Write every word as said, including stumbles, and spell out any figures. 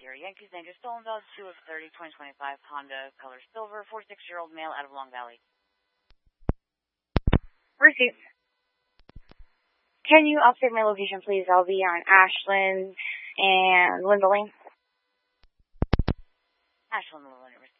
Sierra Yankees Danger Stolen Dog two of thirty, twenty twenty-five Honda Color Silver, forty-six-year-old male out of Long Valley. Receipt. Can you update my location, please? I'll be on Ashland and Linda Lane. Ashland, Linda Lane.